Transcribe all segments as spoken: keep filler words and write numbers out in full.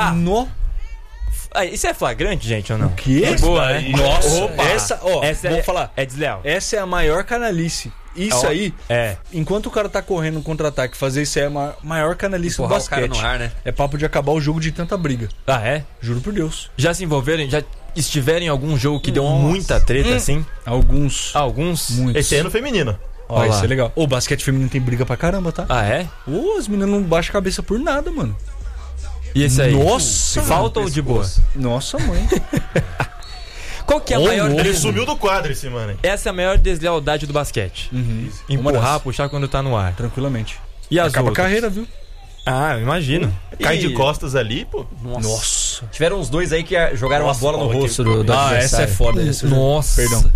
Ah! No... Ah, isso é flagrante, gente, ou não? O quê? É boa, né? Nossa, Opa. essa, ó, essa vou é, falar. É desleal. Essa é a maior canalice. Isso Ó, aí, é. enquanto o cara tá correndo no contra-ataque, fazer isso aí é a ma- maior canalice do Empurrar o cara basquete. no ar, né? É papo de acabar o jogo de tanta briga. Ah, é? Juro por Deus. Já se envolveram, já estiveram em algum jogo que deu Nossa. muita treta, Hum. assim? Alguns. Alguns? Muitos. Esse aí é no feminino. Ó, Olha isso lá. é legal. O basquete feminino tem briga pra caramba, tá? Ah, é? Ô, as meninas não baixam a cabeça por nada, mano. E esse aí? Nossa! Falta ou de boa? Nossa, mãe. Qual que é a Ô, maior... louco. Ele sumiu do quadro esse mano. hein? Essa é a maior deslealdade do basquete. Uhum. Uma Empurrar, das. puxar quando tá no ar. Tranquilamente. E as Acaba outras? a carreira, viu? Ah, eu imagino. Cai E- de costas ali, pô. Nossa. Tiveram uns dois aí que jogaram Nossa, uma bola no Paulo, rosto que- do, do Ah, adversário. essa é foda. Essa eu já- Nossa. Perdão.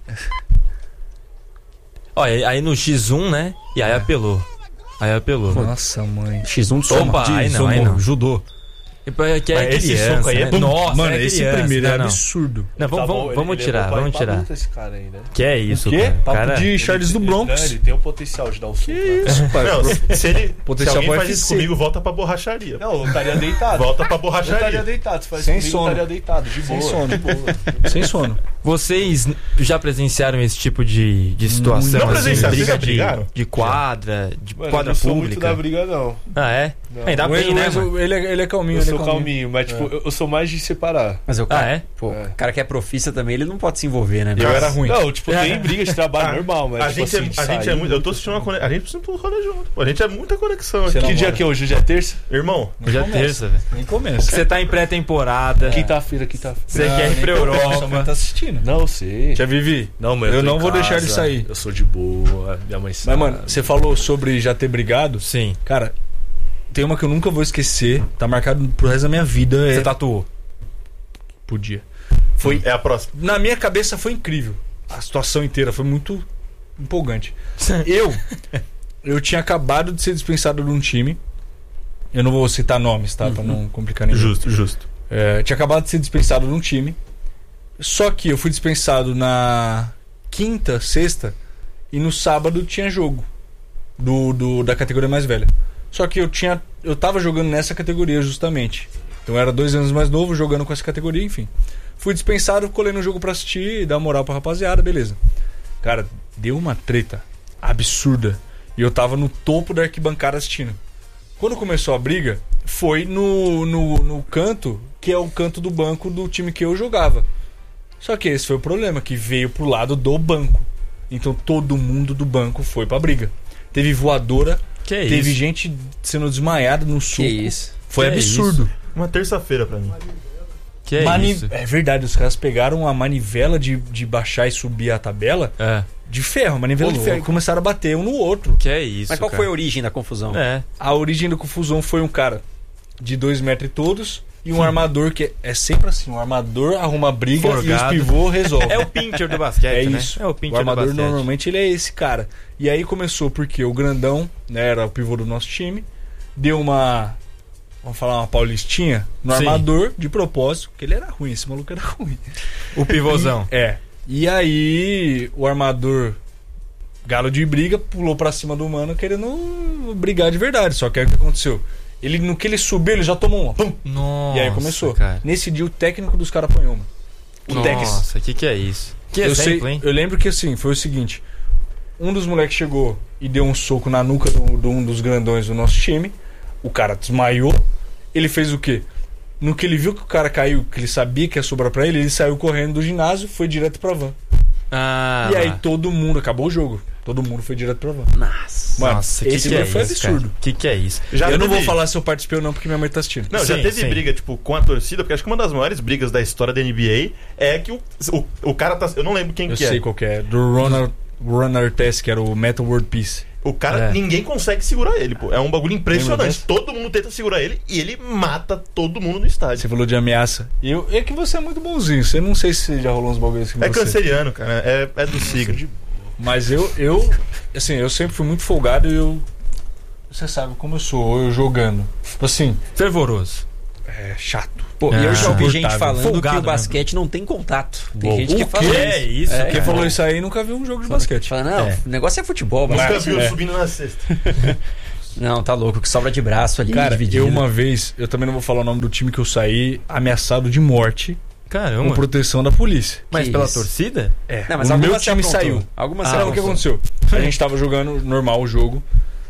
Olha, aí no xis um, né? E aí apelou. Aí apelou. Nossa, mãe. xis um de soma. Opa, de aí não, somo, aí não. Judô. Que é Mas esse criança, soco aí é né? bom. Nossa, Mano, é esse criança, primeiro é não, não. absurdo. Não, vamos, Tá bom, vamos, ele- vamos ele tirar, levou vamos pra tirar. luta esse cara aí, né? Que é isso, O quê? cara? Papo Cara, de Charles do Ele- Bronx. Ele, ele tem o potencial de dar o soco. Que né? isso, pai? Não, se, se ele, se Potencial alguém pro faz U F isso C. comigo, volta pra borracharia. Não, eu estaria deitado. Volta pra Eu estaria borracharia. deitado. Se faz Sem comigo, sono. eu estaria deitado, de boa. Sem sono. De boa. Sem sono. Vocês já presenciaram esse tipo de, de situação? Não assim, presenciaram, briga vocês já de, brigaram? de quadra, de Mano, eu quadra não sou muito pública? da briga, não. Ah, é? Não. Ainda O bem, Enzo- né, o Enzo, mano? ele, é, ele é calminho, Eu ele sou é calminho, mas tipo, eu, eu sou mais de separar. Mas o Ah, cara, é? pô, É. o cara que é profissa também, ele não pode se envolver, né? Eu era ruim. Não, tipo, tem briga de trabalho Ah, normal, mas a tipo gente, assim, de é, a gente é sair, muito. Eu tô sentindo uma conexão. A gente precisa um rolê junto. Pô. A gente é muita conexão aqui. Você Que namora? dia que é hoje? Hoje é terça? Irmão, Hoje é começa. terça, velho. Nem começa. Você tá em pré-temporada. Quinta-feira, quinta-feira. Você Ah, quer ir nem pra começa, Europa. Sua mãe tá assistindo. Não, eu sei. Já vivi. Não, mas Eu tô não em vou deixar casa, ele sair. Eu sou de boa, minha mãe sabe. Mas, mano, você falou sobre já ter brigado. Sim. Cara, tem uma que eu nunca vou esquecer. Tá marcado pro resto da minha vida. É... Você tatuou? Podia. Foi... é a próxima. Na minha cabeça foi incrível. A situação inteira foi muito empolgante. Eu... Eu tinha acabado de ser dispensado de um time. Eu não vou citar nomes, tá? Pra não complicar ninguém. Justo, justo. É, tinha acabado de ser dispensado de um time. Só que eu fui dispensado na quinta, sexta. E no sábado tinha jogo. Do, do, da categoria mais velha. Só que eu tinha. Eu tava jogando nessa categoria justamente. Então eu era dois anos mais novo, jogando com essa categoria, enfim. Fui dispensado, colei no jogo pra assistir, dar moral pra rapaziada, beleza. Cara, deu uma treta absurda. E eu tava no topo da arquibancada assistindo. Quando começou a briga, foi no, no, no canto, que é o canto do banco do time que eu jogava. Só que esse foi o problema, que veio pro lado do banco. Então todo mundo do banco foi pra briga. Teve voadora, Que é teve isso? gente sendo desmaiada no soco. Que isso? Foi Que absurdo. Uma terça-feira pra mim. Que é Mani- isso? É verdade, os caras pegaram a manivela de, de baixar e subir a tabela É. de ferro, manivela Ô, de ferro, e louco. começaram a bater um no outro. Que é isso, Mas qual cara? foi a origem da confusão? É. A origem da confusão foi um cara de dois metros e todos e um armador que é, é sempre assim, um armador arruma briga Forgado. e os pivô resolvem. É o pincher do basquete, É né? isso. É o O pincher do armador basquete. normalmente ele é esse cara. E aí começou porque o grandão, né, era o pivô do nosso time, deu uma, vamos falar, uma paulistinha no Sim. armador de propósito, porque ele era ruim, esse maluco era ruim. O pivôzão. E, é. E aí o armador, galo de briga, pulou pra cima do mano querendo brigar de verdade. Só que aí o que aconteceu? Ele, no que ele subiu, ele já tomou uma. Pum! Nossa, E aí começou. cara. Nesse dia o técnico dos caras apanhou, mano. O técnico. Nossa, o que que é isso? Que Eu, sei, exemplo, hein? eu lembro que assim, foi o seguinte. Um dos moleques chegou e deu um soco na nuca de do, do um dos grandões do nosso time. O cara desmaiou. Ele fez o quê? No que ele viu que o cara caiu, que ele sabia que ia sobrar pra ele, ele saiu correndo do ginásio, foi direto pra van. Ah, e aí lá. todo mundo, acabou o jogo. Todo mundo foi direto pra van. Nossa. Mano, Nossa, que esse que é foi isso, absurdo. cara? Que que é isso? Já eu não teve- vou falar se eu participei ou não, porque minha mãe tá assistindo. Não, já Sim, teve sim. briga, tipo, com a torcida, porque acho que uma das maiores brigas da história da N B A é que o, o, o cara tá. Eu não lembro quem Eu que sei é. qual que é. Do Ronald, Ronald Test, que era o Metal World Peace. O cara, É. ninguém consegue segurar ele, pô. É um bagulho Lembra impressionante. dessa? Todo mundo tenta segurar ele e ele mata todo mundo no estádio. Você falou de ameaça. E eu, é que você é muito bonzinho. Você não sei se já rolou uns bagulhos assim com É você. canceriano, cara. É, é do signo. Mas eu, eu, assim, eu sempre fui muito folgado e eu... Você sabe como eu sou, eu jogando. Tipo assim, Fervoroso. é chato. Pô, Ah, e eu já ouvi gente insuportável. falando Folgado, que o basquete não tem contato. Tem Uou. gente que O fala quê? É isso, É, cara. Quem falou isso aí nunca viu um jogo de basquete. Fala, não, É. o negócio é futebol, Nunca basquete. viu é. subindo na cesta. Não, tá louco, que sobra de braço ali. Cara, dividido. eu uma vez, eu também não vou falar o nome do time que eu saí, ameaçado de morte Caramba. com proteção da polícia. Mas Que pela isso? torcida? É, Não, mas o alguma meu se time aprontou. saiu. Alguma Ah, se sabe o que aprontou. aconteceu? A gente tava jogando normal o jogo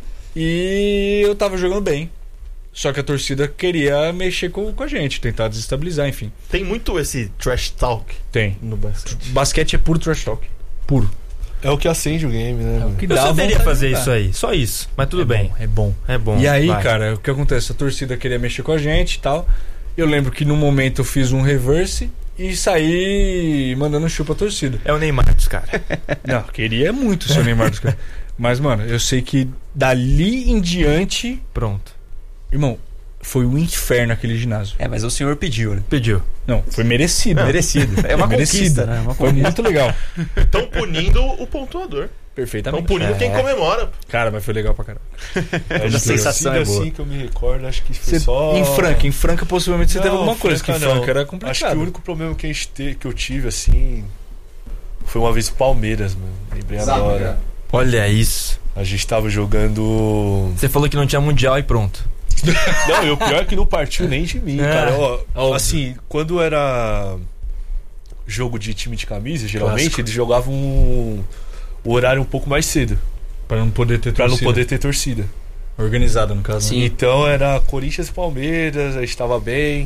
e eu tava jogando bem. Só que a torcida queria mexer com, com a gente, tentar desestabilizar, enfim. Tem muito esse trash talk Tem. no basquete. Basquete é puro trash talk. Puro. É o que acende o game, né? mano? Que Eu dá saberia vontade fazer de jogar. isso aí. Só isso. Mas tudo É bem. bom, é bom. É bom. E aí, vai. cara, o que acontece? A torcida queria mexer com a gente e tal. Eu lembro que no momento eu fiz um reverse e saí mandando chupa a torcida. É o Neymar dos caras. Não, queria muito ser o Neymar dos caras. Mas, mano, eu sei que dali em diante, Pronto. irmão, foi um inferno aquele ginásio. É, mas o senhor pediu, né? Pediu. Não, foi merecido. Merecido. É uma Merecido. conquista, né? Uma Foi conquista. muito legal. Estão punindo o pontuador. Estão Perfeitamente. punindo É. quem comemora. Cara, mas foi legal pra caramba. É, A de sensação torcida, é boa. assim que eu me recordo, acho que foi Você- só... Em Franca, em Franca possivelmente você teve Não, alguma coisa, que Franca Franca não. era complicado. Acho que o único problema que, a gente te- que eu tive, assim, foi uma vez Palmeiras, mano. Lembrei agora. Olha isso. A gente tava jogando... Você falou que não tinha mundial e pronto. Não, e o pior é que não partiu nem de mim, É, cara. Ó, óbvio. assim, quando era jogo de time de camisa, geralmente Clássico. eles jogavam um, o horário um pouco mais cedo, Pra não poder ter pra não torcida. poder ter torcida. Organizada, no caso. Sim. Né? Então era Corinthians e Palmeiras, a gente tava bem.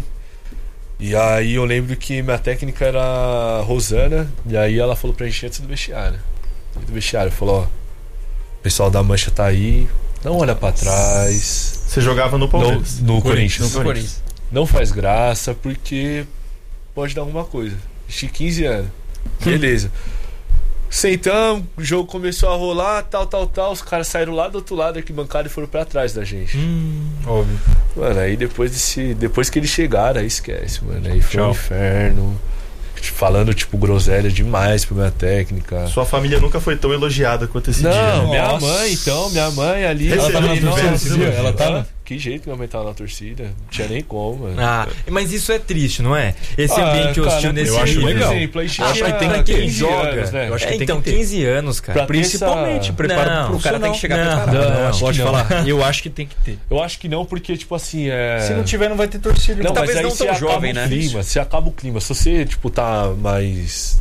E aí eu lembro que minha técnica era a Rosana, e aí ela falou pra gente antes do vestiário. Antes do vestiário, falou, ó, o pessoal da mancha tá aí, não olha pra trás. Você jogava no No, Palmeiras. no Corinthians. No Corinthians. Não faz graça, porque pode dar alguma coisa. Tinha quinze anos. Beleza. Sentamos, o jogo começou a rolar, tal, tal, tal. Os caras saíram lá do outro lado da arquibancada e foram pra trás da gente. Hum. Óbvio. Mano, aí depois desse. Depois que eles chegaram, aí esquece, mano. Aí foi um Tchau. inferno. Falando, tipo, groselha demais pra minha técnica. Sua família nunca foi tão elogiada quanto esse Não, dia. minha Nossa. mãe, então, minha mãe ali. Ela tava na ali, torcida nossa, esse dia? Ela tava? Que jeito que minha mãe tava na torcida? Não tinha nem como, mano. Ah, mas isso é triste, não é? Esse Ah, ambiente cara, hostil nesse eu acho nível. legal. Exemplo, a gente Eu acho tinha que tem quem quinze joga. anos, né? Eu acho que É, tem então, que ter. quinze anos, cara. Pra- Principalmente, Não, prepara pro O cara tem que chegar Não, preparado. não, né? acho Pode que não. falar. Eu acho que tem que ter. Eu acho que não, porque, tipo assim, é... Se não tiver, não vai ter torcida. Não, irmão. talvez mas aí não você tão acaba jovem, o né? clima, você acaba o clima. Se você, tipo, tá mais...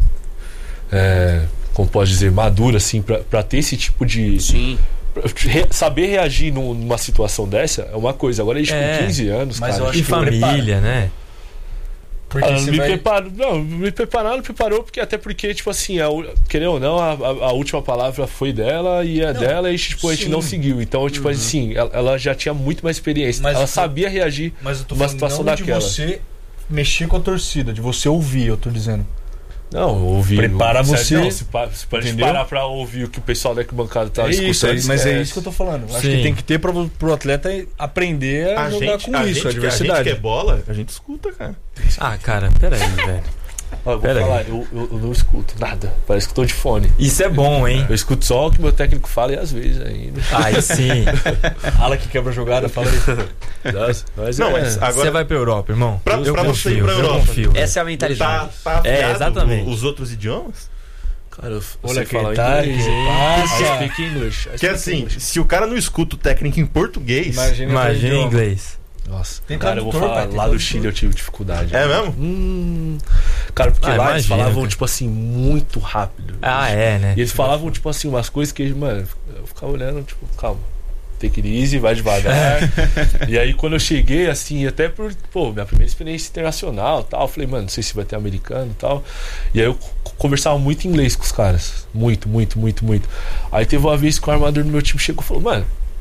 É, como pode dizer, maduro, assim, pra, pra ter esse tipo de... Sim. re- saber reagir num- numa situação dessa é uma coisa. Agora a gente É, com quinze anos, mas cara... eu acho E que família, né? Porque Ah, você me vai... preparo, não, me preparar, não preparou, porque até porque, tipo assim, a, u- querendo ou não, a, a- a última palavra foi dela e é Não, dela e tipo, a gente sim. não seguiu. Então, tipo assim, ela, ela já tinha muito mais experiência. Mas ela eu tô- sabia reagir Mas eu tô numa falando situação não daquela. de você mexer com a torcida, de você ouvir, eu tô dizendo. Não, ouvir. Prepara se- você, Não, se, pa- se a gente entendeu? parar pra ouvir o que o pessoal da arquibancada tá é isso, escutando, é- mas é esquece. isso que eu tô falando. Acho Sim. que tem que ter pro, pro atleta aprender a, A jogar gente, com a isso, gente, a que- a gente diversidade. que é bola, a gente escuta, cara. Ah, cara, peraí, velho. Ó, eu vou Pera aí. falar, eu, eu, eu não escuto nada. Parece que eu tô de fone. Isso é bom, hein? Eu escuto só o que meu técnico fala e às vezes ainda. Aí sim. Ala que quebra a jogada, fala aí. Mas, mas Não, é, mas Você agora vai pra Europa, irmão? Pra- eu pra você confio, ir pra eu Europa. confio. Essa é a tá, mentalidade. tá É, afiado exatamente. os outros idiomas? Cara, eu, eu Olha sei quem falar tá, inglês. que I passa. speak English. I Que speak assim, English. se o cara não escuta o técnico em português... Imagina, Imagina em inglês. Nossa, Tem cara, eu vou tradutor, falar, pai, tem lá do tradutor. Chile eu tive dificuldade. É mesmo? Hum, cara, porque Ah, lá eles imagina, falavam, cara. tipo assim, muito rápido. Ah, é, né? E eles falavam, tipo assim, umas coisas que, mano, eu ficava olhando, tipo, calma. Take it easy, vai devagar. E aí, quando eu cheguei, assim, até por, pô, minha primeira experiência internacional e tal, eu falei, mano, não sei se vai ter americano e tal. E aí eu c- conversava muito inglês com os caras. Muito, muito, muito, muito. Aí teve uma vez que o armador do meu time chegou e falou, mano,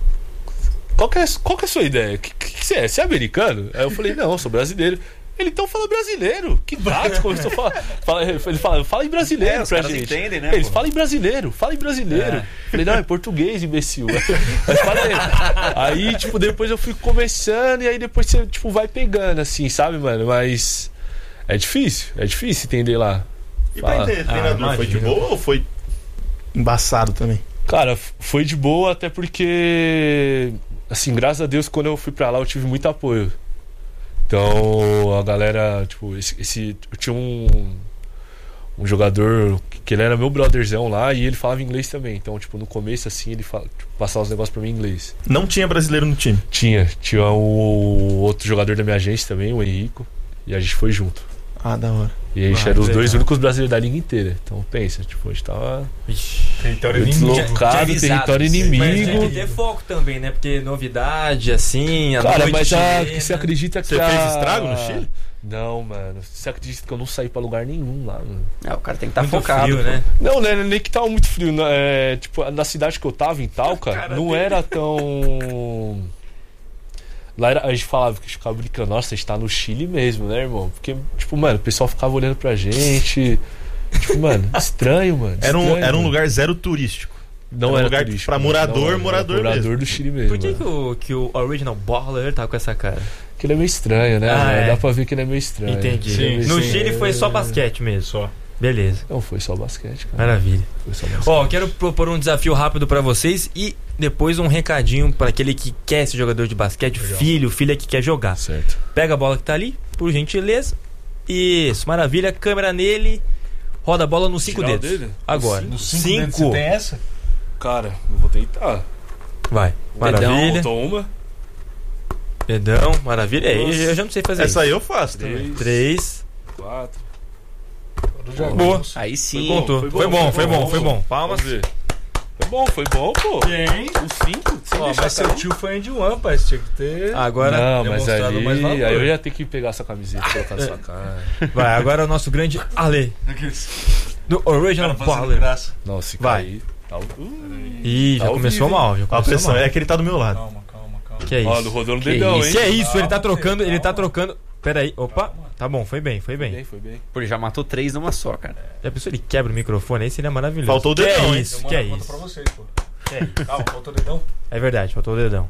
qual que é, qual que é a sua ideia? O que, que, que você é? Você é americano? Aí eu falei, não, eu sou brasileiro. Ele então fala brasileiro. Que tático, começou a falar. Fala, ele fala, fala em brasileiro É, os pra caras gente. entendem, né, Eles pô? falam em brasileiro, fala em brasileiro. É. Falei, não, é português, imbecil. Mas falei. Aí, tipo, depois eu fui começando e aí depois você, tipo, vai pegando, assim, sabe, mano? Mas é difícil, é difícil entender lá. E pra Fala. entender, treinador, foi de imagina. boa ou foi embaçado também? Cara, f- foi de boa até porque, assim, graças a Deus, quando eu fui pra lá eu tive muito apoio. Então, a galera, tipo, esse, esse- eu tinha um, um jogador que, que ele era meu brotherzão lá e ele falava inglês também. Então, tipo, no começo, assim, ele fala, tipo, passava os negócios pra mim em inglês. Não tinha brasileiro no time? Tinha. Tinha o outro jogador da minha agência também, o Henrico. E a gente foi junto. Ah, da hora. E a gente Ah, era os legal. dois únicos brasileiros da liga inteira. Então, pensa, tipo, a gente tava Território inimigo. deslocado, avisado, território sim. Mas tem inimigo. que ter foco também, né? Porque novidade, assim, a Cara, noite mas a, chilena. você acredita que Você a... fez estrago no Chile? Não, mano. Você acredita que eu não saí pra lugar nenhum lá, mano? É, o cara tem que estar Muito focado. frio, pô. né? Não, né? Nem que tava muito frio. né, É, tipo, na cidade que eu tava, em Talca, Cara não dele. era tão... Lá era- a gente falava que a gente ficava brincando, nossa, a gente tá no Chile mesmo, né, irmão? Porque, tipo, mano, o pessoal ficava olhando pra gente. Tipo, mano, estranho, mano. Era um, estranho, era um mano. lugar zero turístico. Não era um era lugar turístico, pra mano. morador, Não, era morador morador mesmo. do Chile mesmo. Por que, mano. que, o, que o Original Baller tá com essa cara? Porque ele é meio estranho, né? Ah, mano? é. Dá pra ver que ele é meio estranho. Entendi. Sim, Ele é meio No sim. Chile foi só basquete mesmo. Só. Beleza. Não foi só basquete, cara. Maravilha. Foi só basquete. Ó, quero propor um desafio rápido pra vocês e depois um recadinho pra aquele que quer ser jogador de basquete, Legal. filho, filha que quer jogar. Certo. Pega a bola que tá ali, por gentileza. Isso, maravilha. Câmera nele. Roda a bola nos cinco Tirar o dedos. dedo? Agora. Nos cinco. cinco dedos você tem essa? Cara, eu vou tentar. Vai. Maravilha. Botou uma. Dedão, maravilha. É, eu já não sei fazer Essa aí isso. eu faço também. Três. Três. Quatro. Boa. Aí sim. Contou. Foi Foi bom, bom, foi foi bom, bom. foi bom. Palmas. Vamos ver. Foi bom, foi bom, pô. Tem. O cinco? Sem Ó, deixar mas seu cair. tio foi de one, pai. Você tinha que ter. Agora, Não, mas demonstrado ali, mais valor. aí eu ia ter que pegar essa camiseta e colocar na sua cara. vai. Agora é o nosso grande Ale. Do Original Baller. graça. Não, se Vai. cair... Tá... Uh, Ih, já Tá ao começou vivo, mal. Já A começou pressão mal. é que ele tá do meu lado. Calma, calma, calma. Que é ó, isso? não rodou no Que dedão, isso? hein? Que é isso? Ele tá Calma, trocando, ele tá calma. trocando. Pera aí, opa. Tá bom, foi bem, foi Foi bem. bem, foi bem. Pô, ele já matou três numa só, cara. Já pensou, ele quebra o microfone, aí seria maravilhoso. Faltou o que dedão, é hein? isso, que é isso. pra vocês, pô. Que é isso. Calma, faltou o dedão? É verdade, faltou o dedão.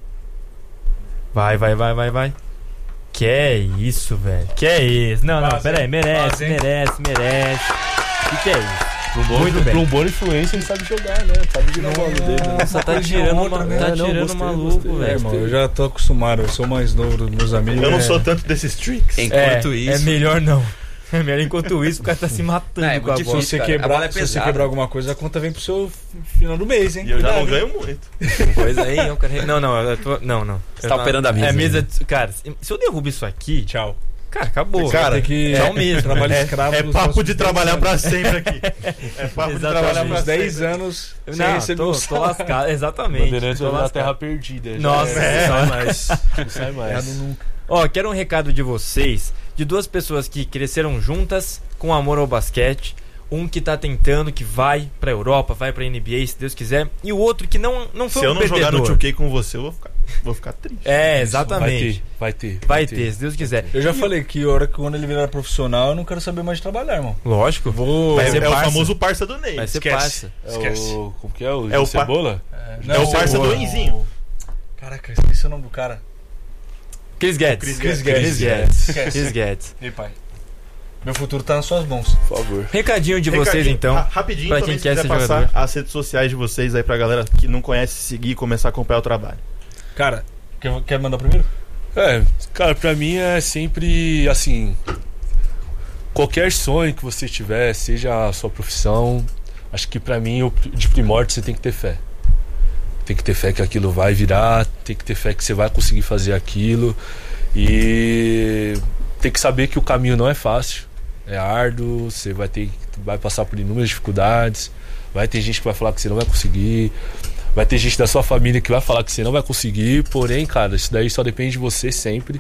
Vai, vai, vai, vai, vai. Que é isso, velho. Que é isso. Não, não, Quase, pera aí. hein? Merece, Quase, hein? merece, merece. Que que é isso? Pra um bom, Muito pra bem. um bom influência, ele sabe jogar, né? Sabe virar a bola dele, né? Nossa, tá coisa tirando, outra, uma, né? tá É, não, tirando gostei, maluco, gostei. É, velho. irmão, eu já tô acostumado. Eu sou mais novo dos meus amigos. Eu não é- sou tanto desses tricks. Enquanto é, isso. é melhor não. É melhor enquanto isso, o cara tá se matando Não, é com a muito Se bola. você, cara. A bola quebrar, é se você pesada. quebrar alguma coisa, a conta vem pro seu final do mês, hein? E eu já não Cuidado, hein? ganho muito. Coisa aí, eu quero... Não, não, eu tô... Não, não. Você tá operando a mesa É mesa... aí, de- Cara, se eu derrubo isso aqui... Tchau. Cara, acabou. Cara, Tem que é o mesmo. trabalho É- escravo. É dos papo próximos de dez trabalhar anos. pra sempre aqui. É papo de Exatamente. trabalhar pra Uns dez sempre. anos sem Não, receber tô, um tô salário. lascado. Exatamente. Bandeirantes Tô é na lascado. terra perdida. já Nossa, é. é. Não sai mais. Não sai mais. Ó, quero um recado de vocês, de duas pessoas que cresceram juntas com amor ao basquete. Um que tá tentando, que vai pra Europa, vai pra N B A, se Deus quiser. E o outro que não, não foi Se um eu não perdedor. jogar no two K com você, eu vou ficar, vou ficar triste. É, Vai exatamente. ter, vai ter. Vai ter, se Deus quiser. Eu já falei que a hora que quando ele virar profissional, eu não quero saber mais de trabalhar, irmão. Lógico. Vou. Vai É, ser é o parça. famoso parça do Ney. Vai ser Esquece. parça. É Esquece. o... Como que é? O, É o o pa- Cebola? É o parça do Enzinho. Caraca, esqueci o nome do cara. Chris Guedes. Chris Chris Guedes. Guedes. Chris Guedes. Esquece. Chris Guedes. Ei, pai. Meu futuro tá nas suas mãos. Por favor. Recadinho de vocês, Recadinho, então. ra- Rapidinho, pra também, quem se quer quiser ser passar jogador. as redes sociais de vocês aí pra galera que não conhece, seguir e começar a acompanhar o trabalho. Cara, quer, quer mandar primeiro? É, cara, pra mim é sempre assim. Qualquer sonho que você tiver, seja a sua profissão, acho que pra mim, o- de primórdio, você tem que ter fé. Tem que ter fé que aquilo vai virar, tem que ter fé que você vai conseguir fazer aquilo. E tem que saber que o caminho não é fácil, é árduo, você vai ter, vai passar por inúmeras dificuldades, vai ter gente que vai falar que você não vai conseguir, vai ter gente da sua família que vai falar que você não vai conseguir, porém, cara, isso daí só depende de você sempre.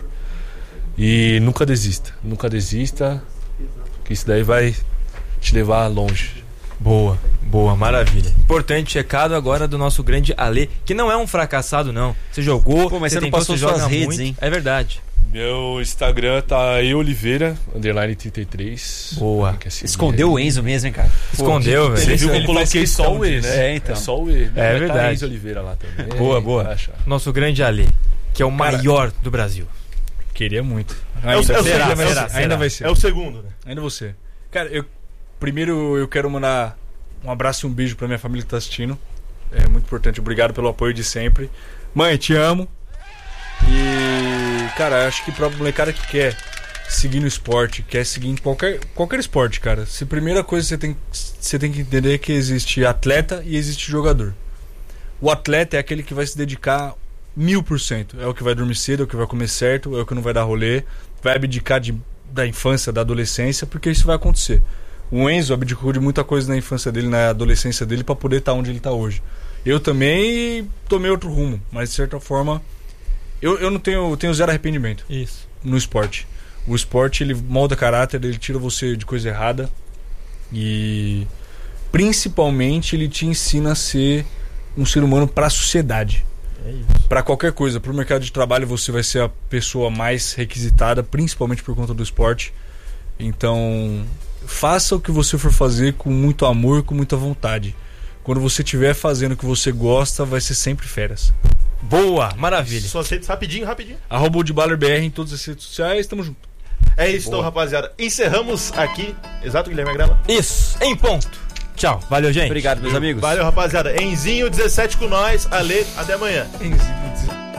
E nunca desista, nunca desista, que isso daí vai te levar longe. Boa, boa, maravilha. Importante recado agora do nosso grande Ale, que não é um fracassado, não. Você jogou, Pô, mas você não tentou, passou você joga suas redes, muito. hein? É verdade. Meu Instagram tá eoliveira, underline trinta e três. Boa. Quem quer seguir Escondeu o Enzo mesmo, hein, cara? Escondeu, Você velho. viu que eu Ele coloquei faz só questão o E, disso. né? É, então. É só o E. Mas tá verdade. Enzo Oliveira lá também. Boa, boa. Vai achar. Nosso grande Ale, que é o Cara, maior do Brasil. Queria muito. É o- Ainda, é o- será, será, vai será, ser, ainda será. vai ser. É o segundo, né? Ainda você. Cara, eu primeiro eu quero mandar um abraço e um beijo pra minha família que tá assistindo. É muito importante. Obrigado pelo apoio de sempre. Mãe, te amo. E, cara, acho que pra molecada que quer seguir no esporte, quer seguir em qualquer, qualquer esporte, cara, se a primeira coisa que você tem, você tem que entender é que existe atleta e existe jogador. O atleta é aquele que vai se dedicar mil por cento. É o que vai dormir cedo, é o que vai comer certo, é o que não vai dar rolê, vai abdicar de, da infância, da adolescência, porque isso vai acontecer. O Enzo abdicou de muita coisa na infância dele, na adolescência dele, para poder estar onde ele está hoje. Eu também tomei outro rumo, mas de certa forma eu, eu não tenho, eu tenho zero arrependimento. Isso. No esporte. O esporte, ele molda caráter, ele tira você de coisa errada e principalmente ele te ensina a ser um ser humano para a sociedade. É isso. Para qualquer coisa, para o mercado de trabalho você vai ser a pessoa mais requisitada, principalmente por conta do esporte. Então, faça o que você for fazer com muito amor, com muita vontade. Quando você estiver fazendo o que você gosta, vai ser sempre férias. Boa, maravilha. Suas redes rapidinho, rapidinho. Arroba o de Baller B R em todas as redes sociais, tamo junto. É isso, então, rapaziada. Encerramos aqui. Exato, Guilherme Agrela? Isso, em ponto. Tchau, valeu, gente. Obrigado, meus amigos. Valeu, rapaziada. Enzinho dezessete com nós. Ale, até amanhã. Enzinho.